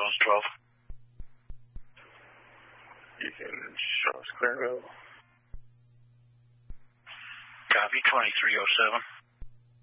Jones 12. You can show us clear available. Copy, 2307.